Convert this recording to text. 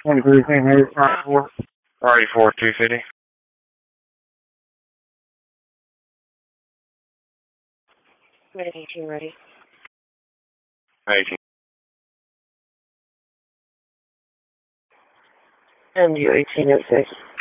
Alrighty, 4250. Ready, 18 ready. 18. MU 1806.